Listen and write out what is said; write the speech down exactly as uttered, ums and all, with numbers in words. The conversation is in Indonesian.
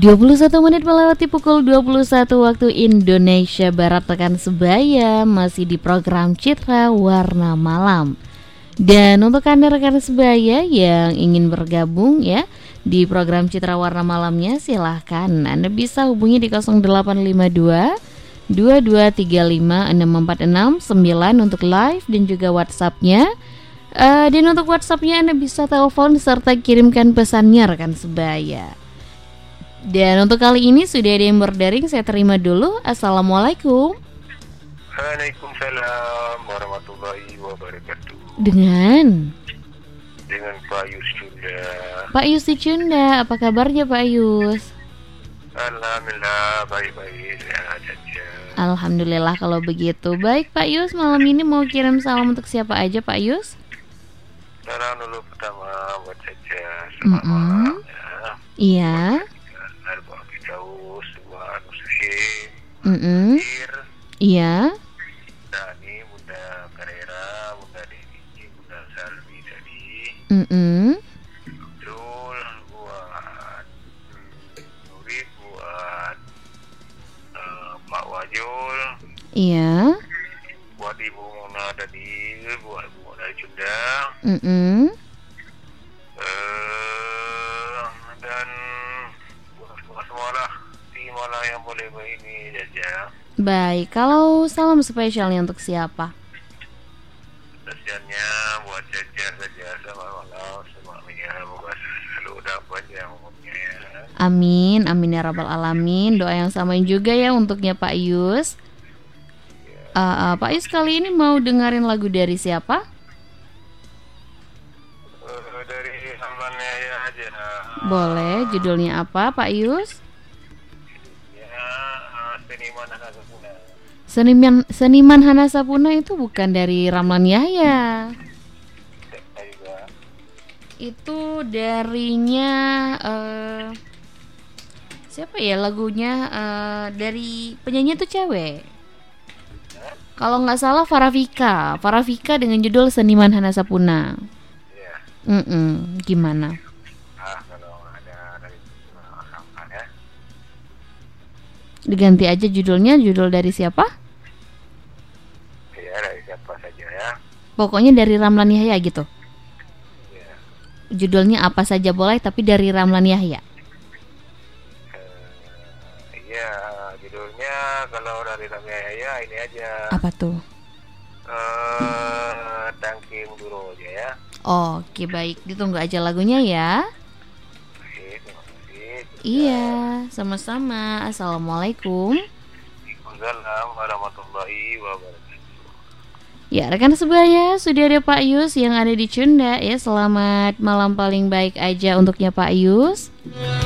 dua puluh satu menit melewati pukul dua puluh satu waktu Indonesia Barat. Rekan sebaya masih di program Citra Warna Malam. Dan untuk Anda rekan sebaya yang ingin bergabung ya di program Citra Warna Malamnya, silahkan Anda bisa hubungi di nol delapan lima dua dua dua tiga lima enam empat enam sembilan untuk live dan juga WhatsApp-nya. Uh, dan untuk WhatsApp-nya Anda bisa telepon serta kirimkan pesannya rekan sebaya. Dan untuk kali ini sudah ada yang berdaring, saya terima dulu. Assalamualaikum. Waalaikumsalam warahmatullahi wabarakatuh. Dengan Dengan Pak Yus Cunda. Pak Yus di Cunda, apa kabarnya Pak Yus? Alhamdulillah baik-baik sehat saja. Alhamdulillah kalau begitu. Baik Pak Yus, malam ini mau kirim salam untuk siapa aja Pak Yus? Salam dulu pertama buat saja selamat Mm-mm. malam ya. Iya. Buat kita semua nusuhin. Mm-mm. Ir, Iya. Dani, Bunda Karera, Bunda Dewi, Bunda Salvi tadi. Mm-mm. Betul buat hmm, Nurik, buat uh, Pak Wajul, Iya. buat Ibu Mona tadi, buat Ibu Mona Cunda. Mm-mm. Uh, dan buat semua semua lah, semua lah yang boleh begini saja. Baik, kalau salam spesialnya untuk siapa? Kasiannya buat saja saja sama malam semuanya, semoga selalu dapat yang umumnya ya. Amin, amin ya rabbal alamin. Doa yang samain juga ya untuknya Pak Yus. Uh, uh, Pak Yus kali ini mau dengerin lagu dari siapa? Uh, dari hambannya ya aja. Boleh, judulnya apa Pak Yus? Ya, uh, seniman Hanasapuna. Seniman Seniman Hanasapuna itu bukan dari Ramlan Yahya. Saya juga. Itu darinya uh, siapa ya lagunya? Uh, dari penyanyi itu cewek. Kalau nggak salah Farafika, Farafika dengan judul Seniman Hanasapuna. Ya. Mm-mm, gimana? Ah, kalau ada dari hamban ya. Diganti aja judulnya, judul dari siapa? Ya, dari siapa saja ya. Pokoknya dari Ramlan Yahya gitu. Ya. Judulnya apa saja boleh, tapi dari Ramlan Yahya. Uh, iya, judulnya kalau dari namanya ya ini aja. Apa tuh? Eh, Tangki Muduro aja ya. Oke baik, ditunggu aja lagunya ya. Oke, terima kasih. Iya, sama-sama. Assalamualaikum. Waalaikumsalam warahmatullahi wabarakatuh. Ya rekan sebaya, sudah ada Pak Yus yang ada di Cunda ya. Selamat malam paling baik aja untuknya Pak Yus.